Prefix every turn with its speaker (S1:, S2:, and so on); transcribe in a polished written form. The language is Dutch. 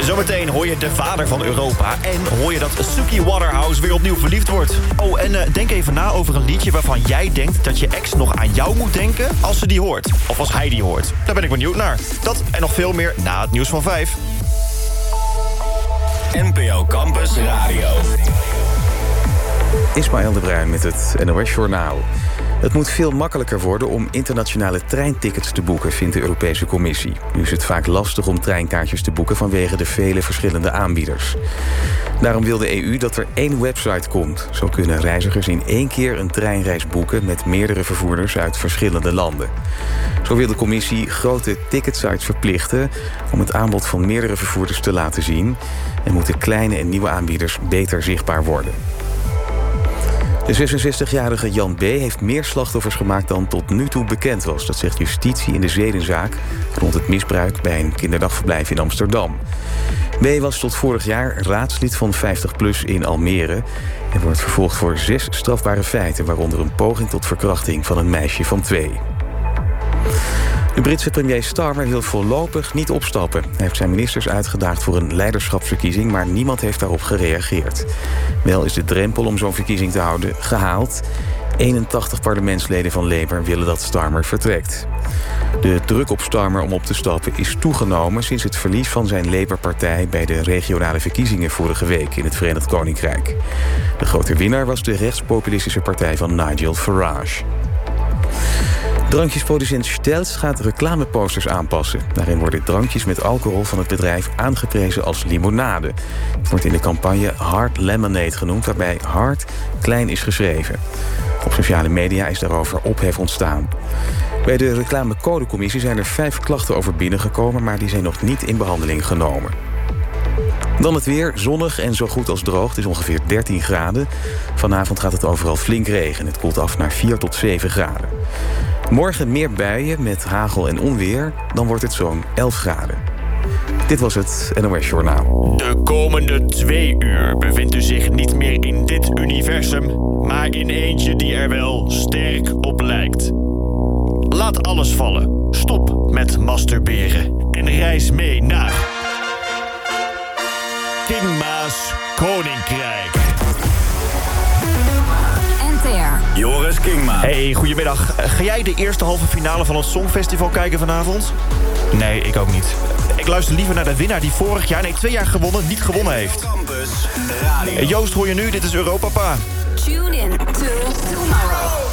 S1: Zometeen hoor je de vader van Europa en hoor je dat Suki Waterhouse weer opnieuw verliefd wordt. Oh, en denk even na over een liedje waarvan jij denkt dat je ex nog aan jou moet denken als ze die hoort. Of als hij die hoort. Daar ben ik benieuwd naar. Dat en nog veel meer na het nieuws van 5.
S2: NPO Campus Radio.
S3: Ismaël de Bruin met het NOS Journaal. Het moet veel makkelijker worden om internationale treintickets te boeken, vindt de Europese Commissie. Nu is het vaak lastig om treinkaartjes te boeken vanwege de vele verschillende aanbieders. Daarom wil de EU dat er één website komt. Zo kunnen reizigers in één keer een treinreis boeken met meerdere vervoerders uit verschillende landen. Zo wil de Commissie grote ticketsites verplichten om het aanbod van meerdere vervoerders te laten zien en moeten kleine en nieuwe aanbieders beter zichtbaar worden. De 66-jarige Jan B. heeft meer slachtoffers gemaakt dan tot nu toe bekend was. Dat zegt justitie in de zedenzaak rond het misbruik bij een kinderdagverblijf in Amsterdam. B. was tot vorig jaar raadslid van 50PLUS in Almere en wordt vervolgd voor 6 strafbare feiten, waaronder een poging tot verkrachting van een meisje van 2. De Britse premier Starmer wil voorlopig niet opstappen. Hij heeft zijn ministers uitgedaagd voor een leiderschapsverkiezing, maar niemand heeft daarop gereageerd. Wel is de drempel om zo'n verkiezing te houden gehaald. 81 parlementsleden van Labour willen dat Starmer vertrekt. De druk op Starmer om op te stappen is toegenomen sinds het verlies van zijn Labour-partij bij de regionale verkiezingen vorige week in het Verenigd Koninkrijk. De grote winnaar was de rechtspopulistische partij van Nigel Farage. Drankjesproducent Stels gaat reclameposters aanpassen. Daarin worden drankjes met alcohol van het bedrijf aangeprezen als limonade. Het wordt in de campagne Hard Lemonade genoemd, waarbij hard klein is geschreven. Op sociale media is daarover ophef ontstaan. Bij de reclamecodecommissie zijn er 5 klachten over binnengekomen, maar die zijn nog niet in behandeling genomen. Dan het weer, zonnig en zo goed als droog. Het is ongeveer 13 graden. Vanavond gaat het overal flink regenen. Het koelt af naar 4 tot 7 graden. Morgen meer buien met hagel en onweer. Dan wordt het zo'n 11 graden. Dit was het NOS Journaal.
S1: De komende 2 uur bevindt u zich niet meer in dit universum, maar in eentje die er wel sterk op lijkt. Laat alles vallen. Stop met masturberen. En reis mee naar King Maas Koninkrijk.
S4: NTR.
S2: Joris Kingma.
S1: Hey, goedemiddag. Ga jij de eerste halve finale van het Songfestival kijken vanavond? Nee, ik ook niet. Ik luister liever naar de winnaar die vorig jaar, 2 jaar niet gewonnen heeft.
S2: Campus Radio.
S1: Joost, hoor je nu? Dit is Europapa.
S4: Tune in to tomorrow.